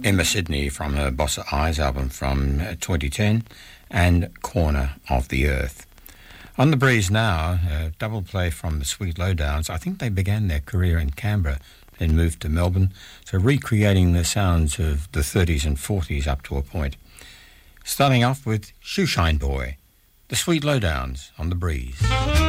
Emma Sidney from her Bossa Eyes album from 2010 and Corner of the Earth. On the Breeze now, a double play from the Sweet Lowdowns. I think they began their career in Canberra, then moved to Melbourne, so recreating the sounds of the 30s and 40s up to a point. Starting off with Shoeshine Boy, the Sweet Lowdowns on the Breeze.